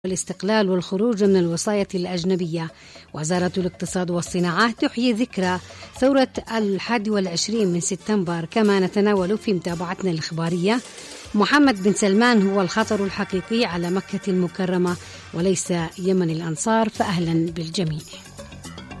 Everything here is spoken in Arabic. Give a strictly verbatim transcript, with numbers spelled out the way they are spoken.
الاستقلال والخروج من الوصاية الأجنبية. وزارة الاقتصاد والصناعة تحيي ذكرى ثورة الحادي والعشرين من سبتمبر. كما نتناول في متابعتنا الإخبارية محمد بن سلمان هو الخطر الحقيقي على مكة المكرمة وليس يمن الأنصار، فأهلا بالجميع.